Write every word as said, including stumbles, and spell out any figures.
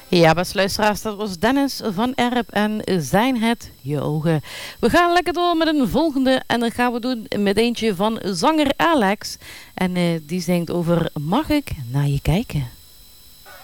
Ja, beste luisteraars, dat was Dennis van Erp en Zijn het je ogen. We gaan lekker door met een volgende en dat gaan we doen met eentje van zanger Alex. En uh, die zingt over Mag ik naar je kijken?